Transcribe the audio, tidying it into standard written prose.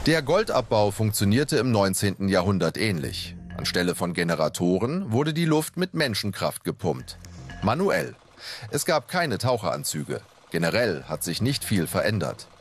Der Goldabbau funktionierte im 19. Jahrhundert ähnlich. Anstelle von Generatoren wurde die Luft mit Menschenkraft gepumpt. Manuell. Es gab keine Taucheranzüge. Generell hat sich nicht viel verändert.